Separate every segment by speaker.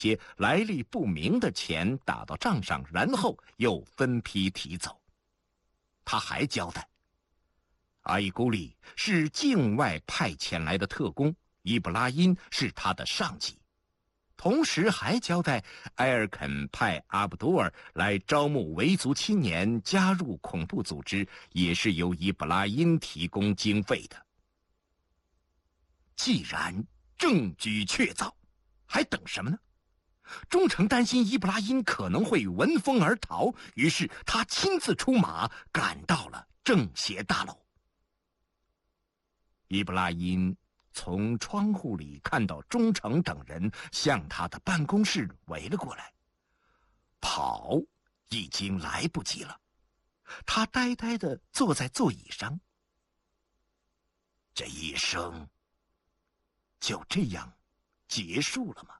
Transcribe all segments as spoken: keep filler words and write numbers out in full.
Speaker 1: 些来历不明的钱打到账上，然后又分批提走。他还交代，阿依古里是境外派遣来的特工，伊布拉因是他的上级。同时还交代，埃尔肯派阿卜杜尔来招募维族青年加入恐怖组织，也是由伊布拉因提供经费的。既然证据确凿，还等什么呢？忠诚担心伊布拉因可能会闻风而逃，于是他亲自出马，赶到了政协大楼。伊布拉因从窗户里看到忠诚等人向他的办公室围了过来，跑已经来不及了。他呆呆地坐在座椅上。这一生就这样结束了吗？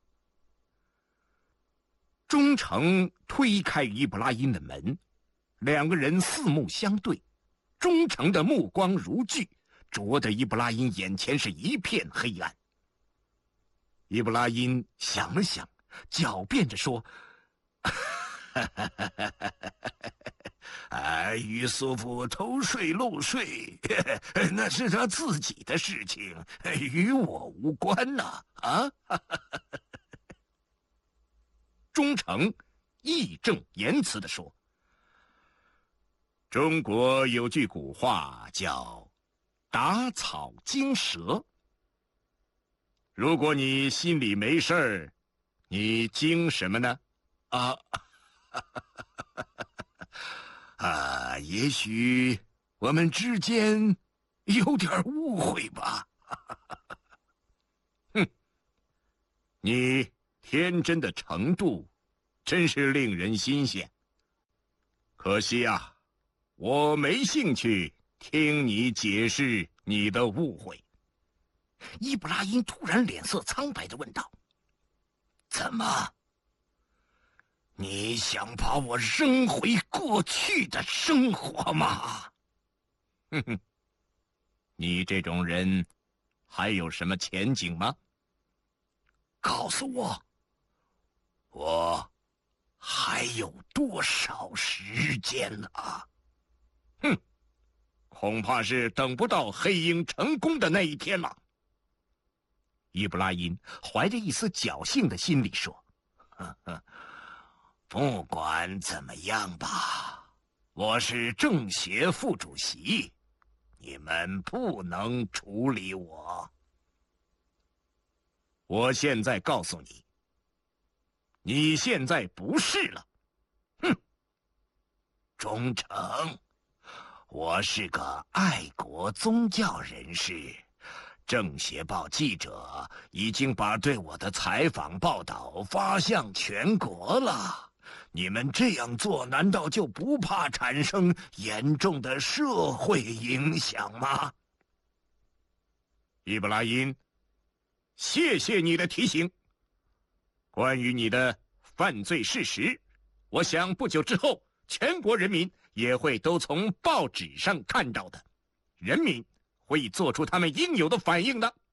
Speaker 1: 忠诚推开伊布拉因的门，两个人四目相对，忠诚的目光如炬，灼得伊布拉因眼前是一片黑暗。伊布拉因想了想，狡辩着说：“啊，于苏夫偷税漏税，那是他自己的事情，与我无关呐！啊！”忠诚义正言辞地说：“中国有句古话叫‘打草惊蛇’。如果你心里没事儿，你惊什么呢？啊，啊，也许我们之间有点误会吧。哼，你天真的程度真是令人新鲜。可惜啊，我没兴趣听你解释你的误会。”伊布拉因突然脸色苍白地问道：“怎么？你想把我扔回过去的生活吗？”哼哼，你这种人还有什么前景吗？告诉我，我还有多少时间了？哼，恐怕是等不到黑鹰成功的那一天了。伊布拉因怀着一丝侥幸的心理说：“呵呵，不管怎么样吧，我是政协副主席，你们不能处理我。我现在告诉你，你现在不是了。哼，忠诚，我是个爱国宗教人士。政协报记者已经把对我的采访报道发向全国了，你们这样做难道就不怕产生严重的社会影响吗？”伊布拉因，谢谢你的提醒。关于你的犯罪事实，我想不久之后全国人民也会都从报纸上看到的，人民会做出他们应有的反应的。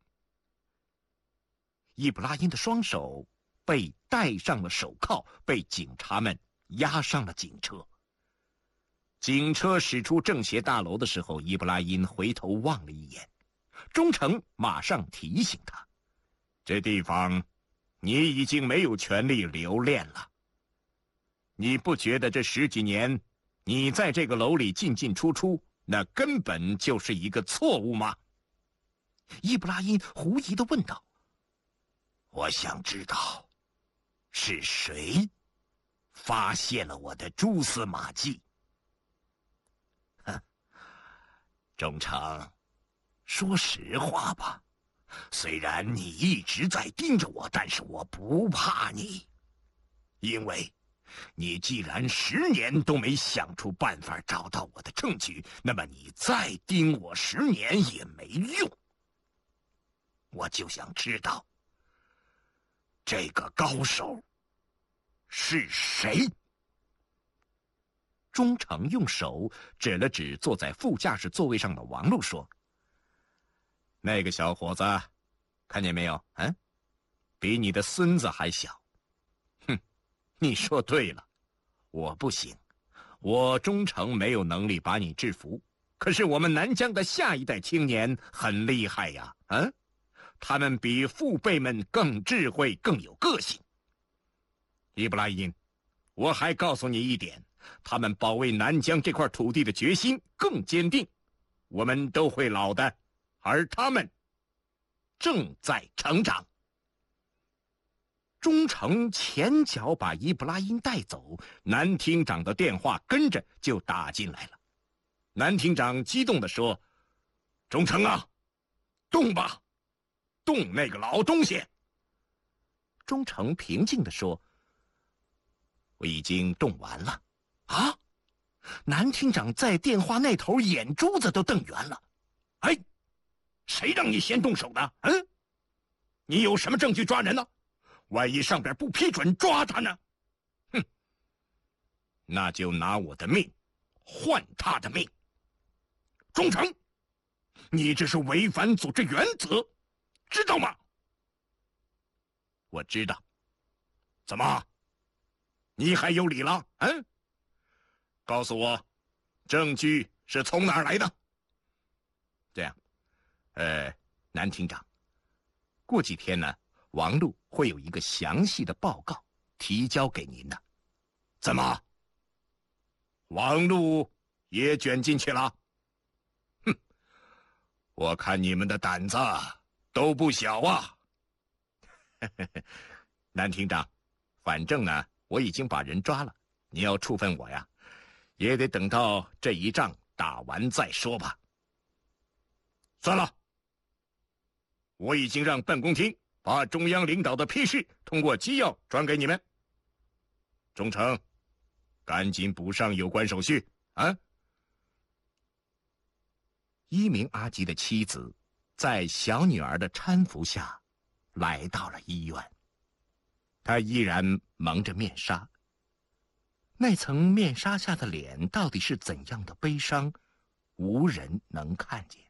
Speaker 1: 伊布拉因的双手被戴上了手铐，被警察们押上了警车。警车驶出政协大楼的时候，伊布拉因回头望了一眼，忠诚马上提醒他：“这地方你已经没有权利留恋了。你不觉得这十几年你在这个楼里进进出出，那根本就是一个错误吗？”伊布拉因狐疑地问道：“我想知道，是谁发现了我的蛛丝马迹？”哼，忠诚，说实话吧，虽然你一直在盯着我，但是我不怕你，因为你既然十年都没想出办法找到我的证据，那么你再盯我十年也没用。我就想知道，这个高手是谁？忠诚用手指了指坐在副驾驶座位上的王璐，说：“那个小伙子，看见没有？嗯，比你的孙子还小。 你说对了，我不行，我忠诚没有能力把你制服。可是我们南疆的下一代青年很厉害呀，嗯，他们比父辈们更智慧，更有个性。伊布拉欣，我还告诉你一点，他们保卫南疆这块土地的决心更坚定。我们都会老的，而他们正在成长。忠诚前脚把伊布拉欣带走，南厅长的电话跟着就打进来了。南厅长激动地说：“忠诚啊，动吧，动那个老东西！”忠诚平静地说：“我已经动完了。”啊！南厅长在电话那头眼珠子都瞪圆了。哎，谁让你先动手的？嗯，你有什么证据抓人呢？万一上边不批准抓他呢？哼，那就拿我的命换他的命。忠诚，你这是违反组织原则，知道吗？我知道。怎么？你还有理了？嗯？告诉我，证据是从哪儿来的？这样，呃，南厅长，过几天呢，王璐会有一个详细的报告提交给您的。怎么？王璐也卷进去了？哼，我看你们的胆子都不小啊！南厅长，反正呢，我已经把人抓了，你要处分我呀，也得等到这一仗打完再说吧。算了，我已经让办公厅把中央领导的批示通过机要转给你们。忠诚，赶紧补上有关手续啊！伊明阿吉的妻子在小女儿的搀扶下来到了医院，她依然蒙着面纱。那层面纱下的脸到底是怎样的悲伤，无人能看见。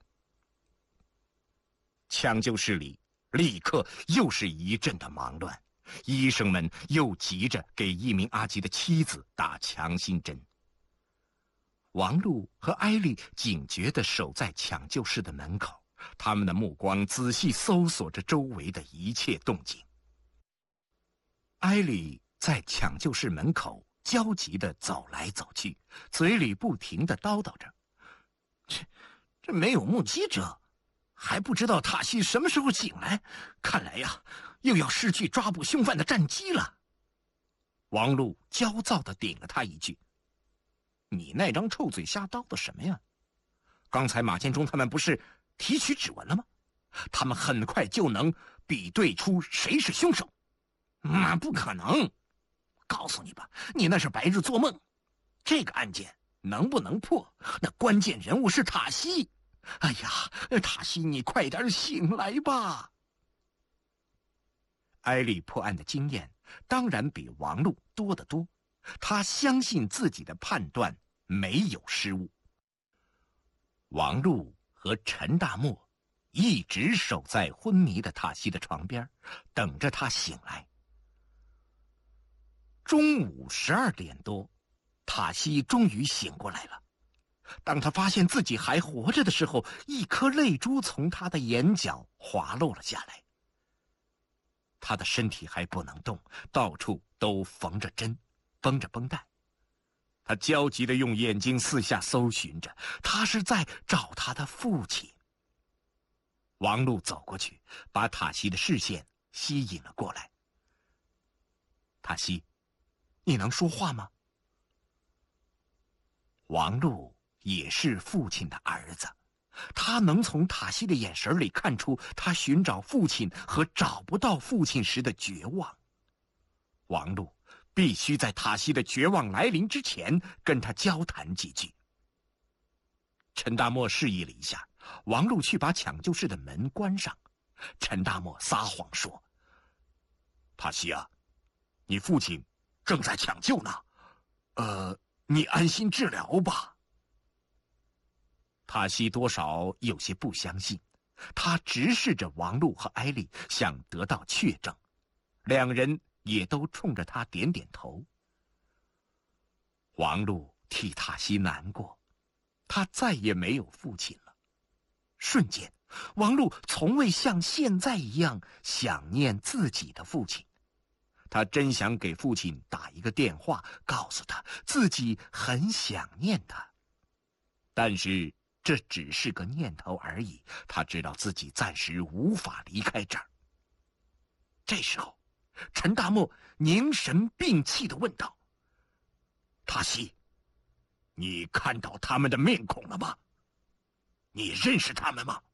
Speaker 1: 抢救室里立刻又是一阵的忙乱，医生们又急着给一名阿吉的妻子打强心针。王璐和艾丽警觉地守在抢救室的门口，他们的目光仔细搜索着周围的一切动静。艾丽在抢救室门口焦急地走来走去，嘴里不停地叨叨着：“这，这没有目击者，还不知道塔西什么时候醒来，看来呀，又要失去抓捕凶犯的战机了。”王璐焦躁地顶了他一句：“你那张臭嘴瞎叨叨什么呀？刚才马建忠他们不是提取指纹了吗？他们很快就能比对出谁是凶手。那不可能！告诉你吧，你那是白日做梦。这个案件能不能破，那关键人物是塔西。哎呀，塔西，你快点醒来吧！”艾丽破案的经验当然比王璐多得多，她相信自己的判断没有失误。王璐和陈大漠一直守在昏迷的塔西的床边，等着他醒来。中午十二点多，塔西终于醒过来了。当他发现自己还活着的时候，一颗泪珠从他的眼角滑落了下来。他的身体还不能动，到处都缝着针，绷着绷带。他焦急地用眼睛四下搜寻着，他是在找他的父亲。王璐走过去，把塔西的视线吸引了过来。“塔西，你能说话吗？”王璐也是父亲的儿子，他能从塔西的眼神里看出他寻找父亲和找不到父亲时的绝望。王璐必须在塔西的绝望来临之前跟他交谈几句。陈大漠示意了一下，王璐去把抢救室的门关上。陈大漠撒谎说：“塔西啊，你父亲正在抢救呢，呃，你安心治疗吧。”塔西多少有些不相信，他直视着王璐和艾丽，想得到确证。两人也都冲着他点点头。王禄替塔西难过，他再也没有父亲了。瞬间，王禄从未像现在一样想念自己的父亲。他真想给父亲打一个电话，告诉他自己很想念他。但是这只是个念头而已，他知道自己暂时无法离开这儿。这时候，陈大漠凝神屏气地问道：“塔西，你看到他们的面孔了吗？你认识他们吗？”